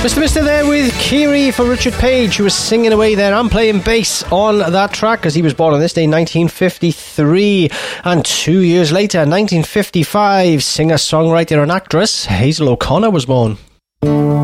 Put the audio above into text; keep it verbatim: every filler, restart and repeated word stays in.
Mister Mister there with Kiri for Richard Page, who was singing away there and playing bass on that track, because he was born on this day, nineteen fifty-three. And two years later, nineteen fifty-five, singer, songwriter and actress Hazel O'Connor was born.